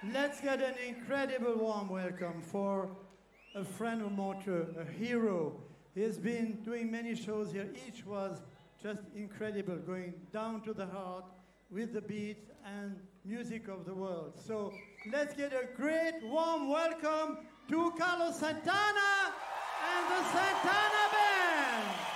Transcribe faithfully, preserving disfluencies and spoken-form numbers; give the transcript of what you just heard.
Let's get an incredible warm welcome for a friend of Montreux, a hero. He has been doing many shows here. Each was just incredible, going down to the heart with the beats and music of the world. So let's get a great warm welcome to Carlos Santana and the Santana Band.